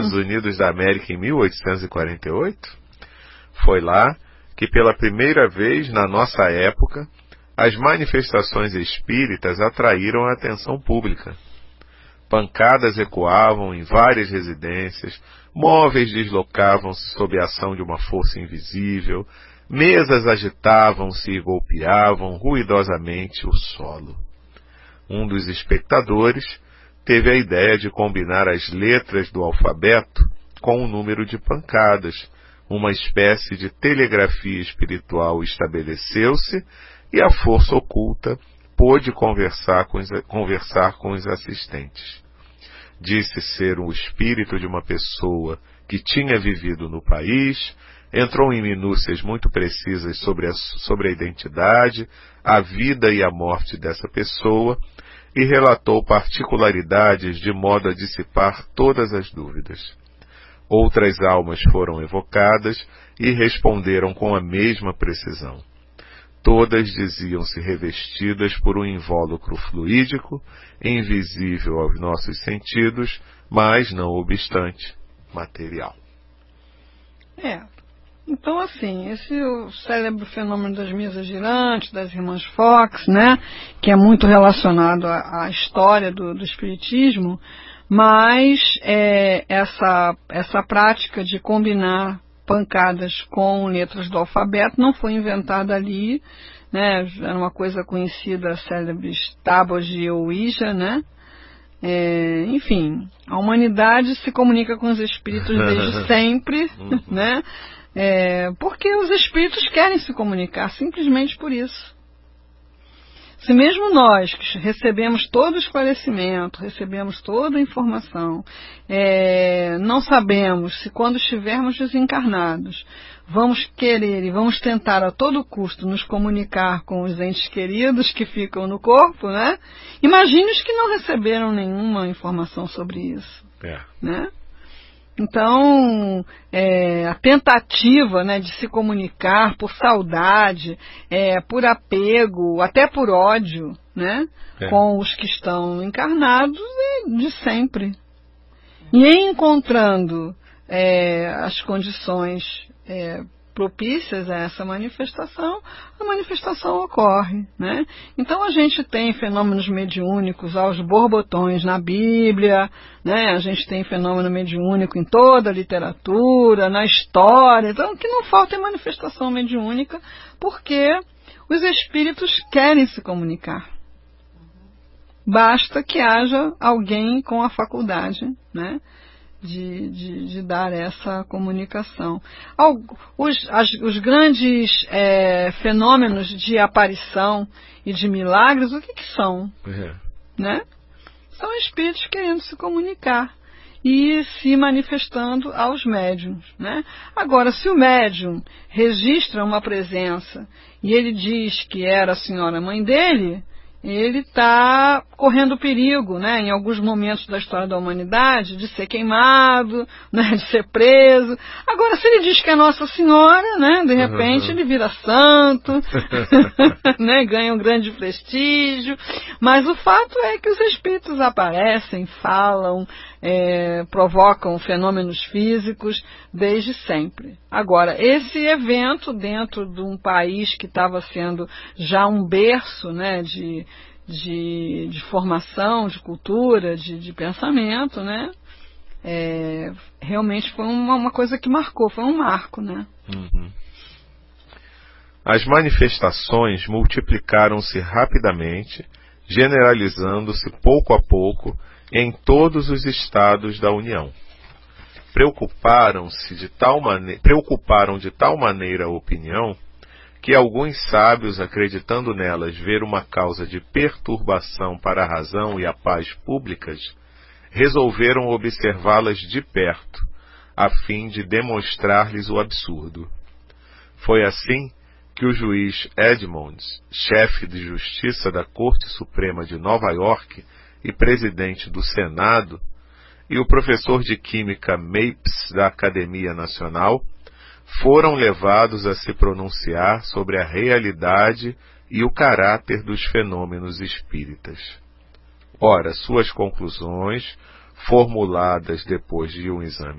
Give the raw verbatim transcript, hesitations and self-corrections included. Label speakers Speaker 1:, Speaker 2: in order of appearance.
Speaker 1: Estados Unidos da América em mil oitocentos e quarenta e oito? Foi lá que pela primeira vez na nossa época as manifestações espíritas atraíram a atenção pública. Pancadas ecoavam em várias residências, móveis deslocavam-se sob a ação de uma força invisível, mesas agitavam-se e golpeavam ruidosamente o solo. Um dos espectadores teve a ideia de combinar as letras do alfabeto com o número de pancadas. Uma espécie de telegrafia espiritual estabeleceu-se e a força oculta pôde conversar com os, conversar com os assistentes. Disse ser o espírito de uma pessoa que tinha vivido no país, entrou em minúcias muito precisas sobre a, sobre a identidade, a vida e a morte dessa pessoa e relatou particularidades de modo a dissipar todas as dúvidas. Outras almas foram evocadas e responderam com a mesma precisão. Todas diziam-se revestidas por um invólucro fluídico, invisível aos nossos sentidos, mas, não obstante, material.
Speaker 2: É. Então, assim, esse o célebre fenômeno das mesas girantes, das irmãs Fox, né, que é muito relacionado à, à história do, do espiritismo, mas é, essa, essa prática de combinar pancadas com letras do alfabeto não foi inventada ali, né? Era uma coisa conhecida, célebres tábuas de Ouija, né? É, enfim, a humanidade se comunica com os espíritos desde sempre, né? É, porque os espíritos querem se comunicar, simplesmente por isso. Se mesmo nós que recebemos todo o esclarecimento, recebemos toda a informação, é, não sabemos se quando estivermos desencarnados vamos querer e vamos tentar a todo custo nos comunicar com os entes queridos que ficam no corpo, né? Imagine os que não receberam nenhuma informação sobre isso,
Speaker 1: é.
Speaker 2: né? Então, é, a tentativa, né, de se comunicar por saudade, é, por apego, até por ódio, né, é. com os que estão encarnados, é de sempre. E em encontrando é, as condições é, propícias a essa manifestação, a manifestação ocorre, né? Então a gente tem fenômenos mediúnicos aos borbotões na Bíblia, né? A gente tem fenômeno mediúnico em toda a literatura, na história, então o que não falta é manifestação mediúnica, porque os espíritos querem se comunicar. Basta que haja alguém com a faculdade, né? De, de, de dar essa comunicação. Os, as, os grandes é, fenômenos de aparição e de milagres, o que, que são?
Speaker 1: É.
Speaker 2: Né? São espíritos querendo se comunicar e se manifestando aos médiuns. Né? Agora, se o médium registra uma presença e ele diz que era a senhora mãe dele, ele está correndo perigo, né, em alguns momentos da história da humanidade, de ser queimado, né, de ser preso. Agora, se ele diz que é Nossa Senhora, né, de repente uhum. ele vira santo, né, ganha um grande prestígio. Mas o fato é que os espíritos aparecem, falam, é, provocam fenômenos físicos desde sempre. Agora, esse evento dentro de um país que estava sendo já um berço, né, de, de, de formação, de cultura, de, de pensamento, né, é, realmente foi uma, uma coisa que marcou, foi um marco, né?
Speaker 1: Uhum. As manifestações multiplicaram-se rapidamente, generalizando-se pouco a pouco em todos os estados da União. Preocuparam-se de tal maneira, preocuparam de tal maneira a opinião que alguns sábios, acreditando nelas ver uma causa de perturbação para a razão e a paz públicas, resolveram observá-las de perto, a fim de demonstrar-lhes o absurdo. Foi assim que o juiz Edmonds, chefe de justiça da Corte Suprema de Nova York e presidente do Senado, e o professor de Química Mapes da Academia Nacional, foram levados a se pronunciar sobre a realidade e o caráter dos fenômenos espíritas. Ora, suas conclusões, formuladas depois de um exame